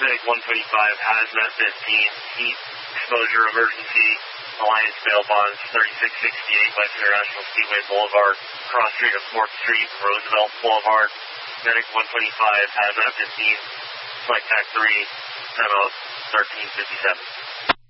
Medic 125, Hazmat 15, heat exposure emergency, Alliance bail bonds, 3668 West International Speedway Boulevard, cross street of 4th Street, Roosevelt Boulevard. Medic 125, Hazmat 15, Flight Pack 3, timeout 1357.